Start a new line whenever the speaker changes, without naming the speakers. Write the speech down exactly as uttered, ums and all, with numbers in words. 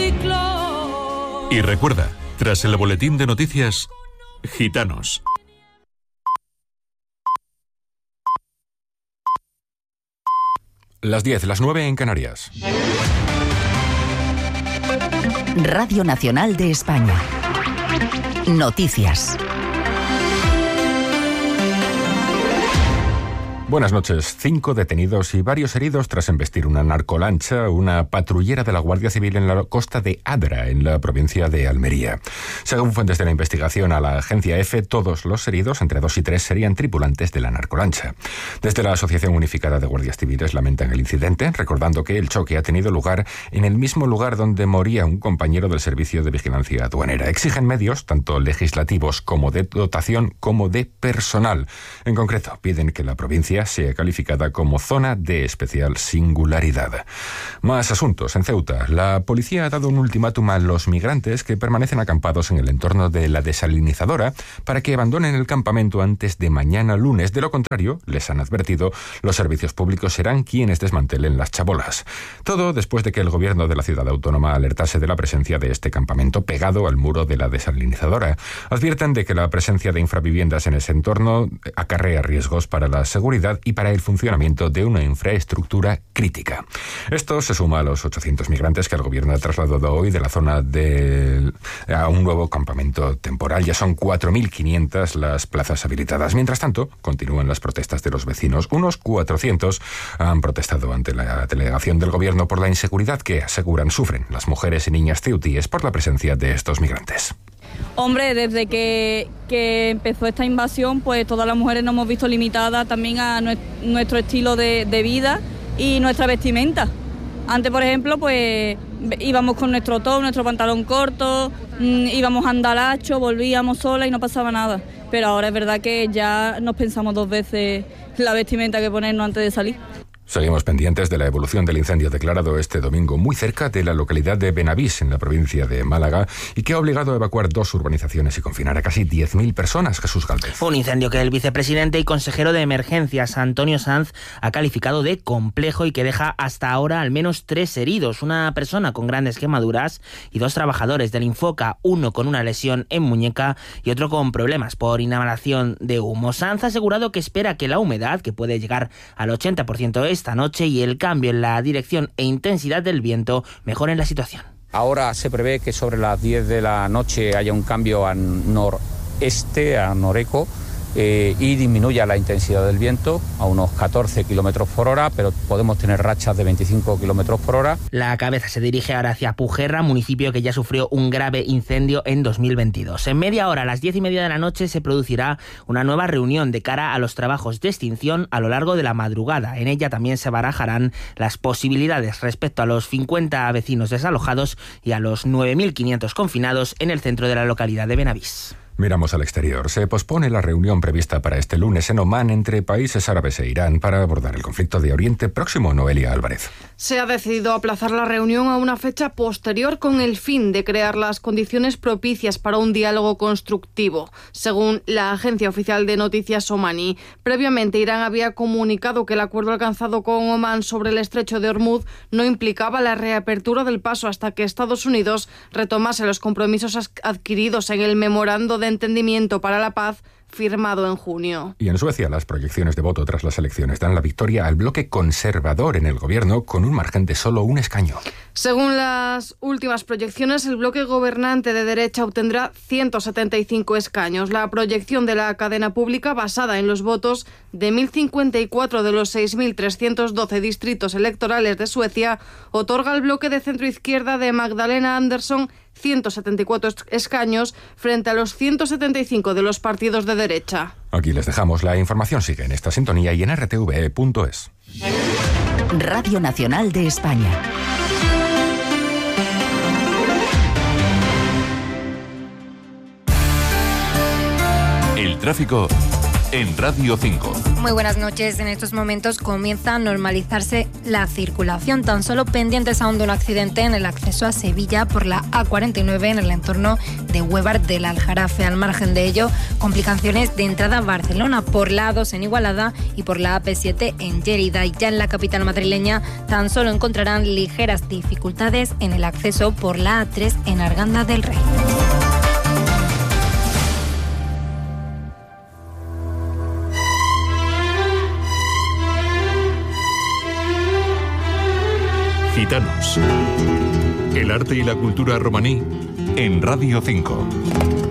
ciclón.
Y recuerda, tras el boletín de noticias, Gitanos.
Las diez, las nueve en Canarias.
Radio Nacional de España. Noticias.
Buenas noches. Cinco detenidos y varios heridos tras embestir una narcolancha, una patrullera de la Guardia Civil en la costa de Adra, en la provincia de Almería. Según fuentes de la investigación a la agencia EFE, todos los heridos, entre dos y tres, serían tripulantes de la narcolancha. Desde la Asociación Unificada de Guardias Civiles lamentan el incidente, recordando que el choque ha tenido lugar en el mismo lugar donde moría un compañero del Servicio de Vigilancia Aduanera. Exigen medios, tanto legislativos como de dotación, como de personal. En concreto, piden que la provincia sea calificada como zona de especial singularidad. Más asuntos. En Ceuta, la policía ha dado un ultimátum a los migrantes que permanecen acampados en el entorno de la desalinizadora para que abandonen el campamento antes de mañana lunes. De lo contrario, les han advertido, los servicios públicos serán quienes desmantelen las chabolas. Todo después de que el gobierno de la ciudad autónoma alertase de la presencia de este campamento pegado al muro de la desalinizadora. Advierten de que la presencia de infraviviendas en ese entorno acarrea riesgos para la seguridad y para el funcionamiento de una infraestructura crítica. Esto se suma a los ochocientos migrantes que el gobierno ha trasladado hoy de la zona de a un nuevo campamento temporal. Ya son cuatro mil quinientas las plazas habilitadas. Mientras tanto, continúan las protestas de los vecinos. Unos cuatrocientos han protestado ante la delegación del gobierno por la inseguridad que, aseguran, sufren las mujeres y niñas ceutíes por la presencia de estos migrantes.
Hombre, desde que, que empezó esta invasión, pues todas las mujeres nos hemos visto limitadas también a nuestro estilo de, de vida y nuestra vestimenta. Antes, por ejemplo, pues íbamos con nuestro top, nuestro pantalón corto, mmm, íbamos andalacho, volvíamos sola y no pasaba nada. Pero ahora es verdad que ya nos pensamos dos veces la vestimenta que ponernos antes de salir.
Seguimos pendientes de la evolución del incendio declarado este domingo muy cerca de la localidad de Benavís, en la provincia de Málaga, y que ha obligado a evacuar dos urbanizaciones y confinar a casi diez mil personas. Jesús Gálvez.
Un incendio que el vicepresidente y consejero de Emergencias, Antonio Sanz, ha calificado de complejo y que deja hasta ahora al menos tres heridos. Una persona con grandes quemaduras y dos trabajadores del Infoca, uno con una lesión en muñeca y otro con problemas por inhalación de humo. Sanz ha asegurado que espera que la humedad, que puede llegar al ochenta por ciento esta noche, y el cambio en la dirección e intensidad del viento mejoren la situación.
Ahora se prevé que sobre las diez de la noche haya un cambio a noreste, a noreco, eh, y disminuya la intensidad del viento a unos catorce kilómetros por hora, pero podemos tener rachas de veinticinco kilómetros por hora.
La cabeza se dirige ahora hacia Pujerra, municipio que ya sufrió un grave incendio en dos mil veintidós. En media hora, a las diez y media de la noche, se producirá una nueva reunión de cara a los trabajos de extinción a lo largo de la madrugada. En ella también se barajarán las posibilidades respecto a los cincuenta vecinos desalojados y a los nueve mil quinientos confinados en el centro de la localidad de Benavís.
Miramos al exterior. Se pospone la reunión prevista para este lunes en Omán entre países árabes e Irán para abordar el conflicto de Oriente Próximo. Noelia Álvarez.
Se ha decidido aplazar la reunión a una fecha posterior con el fin de crear las condiciones propicias para un diálogo constructivo. Según la agencia oficial de noticias omaní, previamente Irán había comunicado que el acuerdo alcanzado con Omán sobre el estrecho de Hormuz no implicaba la reapertura del paso hasta que Estados Unidos retomase los compromisos adquiridos en el memorando de entendimiento para la paz firmado en junio.
Y en Suecia, las proyecciones de voto tras las elecciones dan la victoria al bloque conservador en el gobierno con un margen de solo un escaño.
Según las últimas proyecciones, el bloque gobernante de derecha obtendrá ciento setenta y cinco escaños. La proyección de la cadena pública, basada en los votos de mil cincuenta y cuatro de los seis mil trescientos doce distritos electorales de Suecia, otorga al bloque de centroizquierda de Magdalena Andersson ciento setenta y cuatro escaños frente a los ciento setenta y cinco de los partidos de derecha.
Aquí les dejamos. La información sigue en esta sintonía y en r t v punto es.
Radio Nacional de España.
El tráfico en Radio cinco.
Muy buenas noches. En estos momentos comienza a normalizarse la circulación, tan solo pendientes aún de un accidente en el acceso a Sevilla por la A cuarenta y nueve en el entorno de Huévar del Aljarafe. Al margen de ello, complicaciones de entrada a Barcelona por la A dos en Igualada y por la A P siete en Lérida. Y ya en la capital madrileña tan solo encontrarán ligeras dificultades en el acceso por la A tres en Arganda del Rey.
Gitanos. El arte y la cultura romaní en Radio cinco.